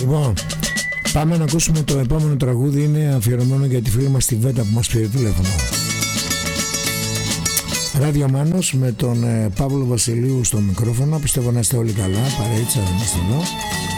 Λοιπόν, πάμε να ακούσουμε το επόμενο τραγούδι. Είναι αφιερωμένο για τη φίλη μας τη Βέτα που μας πήρε τηλέφωνο. Ράδιο Μάνος με τον Παύλο Βασιλείου στο μικρόφωνο. Πιστεύω να είστε όλοι καλά. Παρέτσα, δεν είστε εδώ.